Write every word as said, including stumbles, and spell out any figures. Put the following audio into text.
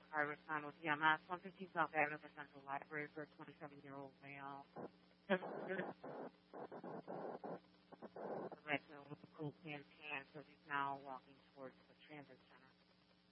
Iris Khan with E M S, one fifteen South Avenue, the Central Library for a twenty-seven-year-old male.